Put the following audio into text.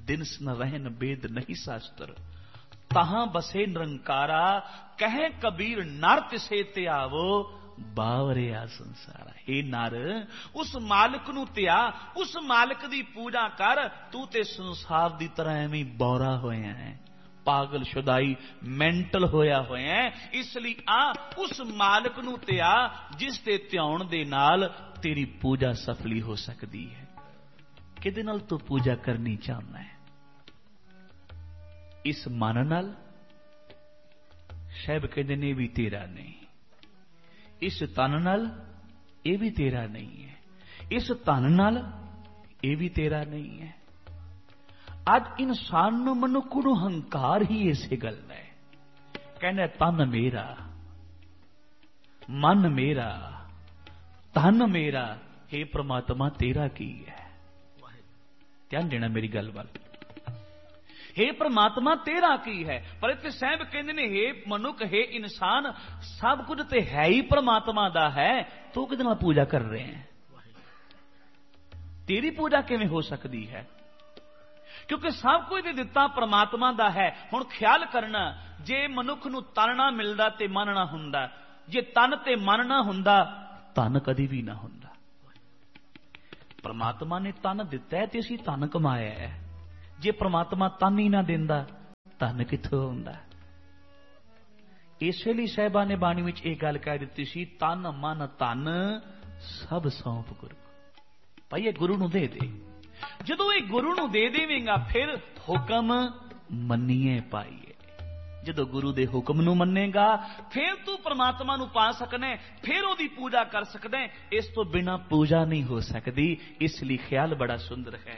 दिनस न रहन बेद नहीं शास्त्र, तहां बसे निरंकारा, कहे कबीर नर तिसे त्यावो, बावरिया संसारा। हे नर, उस मालिक नू त्या, उस मालिक दी पूजा कर। तू ते संसार दी तरह एवें बौरा होया है, पागल शुदाई मैंटल होया होया है। इसलिए उस मालिक नू त्या जिस ते ध्यान दे नाल तेरी पूजा सफली हो सकती है। किदे नाल तू पूजा करनी चाहना है? इस मन नाल? साहब कहते ने भी तेरा नहीं। इस तन नाल? ये भी तेरा नहीं है। इस धन नाल? ये भी तेरा नहीं है। अज इंसान नूं मनुख नूं हंकार ही इसे गल है। कहना तन मेरा, मन मेरा, धन मेरा। हे परमात्मा तेरा की है? ध्यान देना मेरी गल वाल। हे परमात्मा तेरा की है? पर इत्थे साहब कहंदे ने हे मनुख, हे इंसान, सब कुछ ते है ही परमात्मा दा है, तू किहदे नाल पूजा कर रहे हैं? तेरी पूजा किवें हो सकती है? क्योंकि सब कुछ दे दिता परमात्मा दा है। हुण ख्याल करना, जे मनुख नूं तन ना मिलदा ते मन ना हुंदा, जे तन ते मन ना हुंदा धन कदी भी ना हुंदा। परमात्मा ने तन दिता है ते असीं धन कमाया है। जे परमात्मा तन ही ना दिंदा धन कित्थों हुंदा? इस लई साहिबा ने बाणी विच इह गल कह दित्ती सी, तन मन धन सब सौंप गुरु। भाई गुरु नूं दे दे। जदों ये गुरु नूं दे देवेंगा फिर हुक्म मन्नीए पाईए। जदों गुरु दे हुक्म नूं मन्नेगा फिर तू परमात्मा नूं पा सकना है, फिर ओदी पूजा कर सकदा है। इस तो बिना पूजा नहीं हो सकती। इसलिए ख्याल बड़ा सुंदर है।